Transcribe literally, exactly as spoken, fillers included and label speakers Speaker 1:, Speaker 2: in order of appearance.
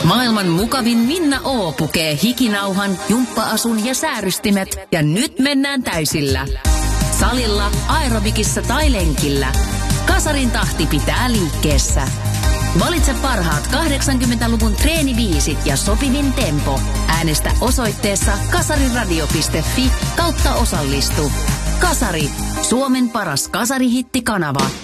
Speaker 1: Maailman mukavin Minna O pukee hikinauhan, jumppa-asun ja säärystimet. Ja nyt mennään täysillä. Salilla, aerobikissa tai lenkillä. Kasarin tahti pitää liikkeessä. Valitse parhaat kahdeksankymmentäluvun treenibiisit ja sopivin tempo. Äänestä osoitteessa kasariradio piste fi kautta osallistu. Kasari, Suomen paras kasarihittikanava.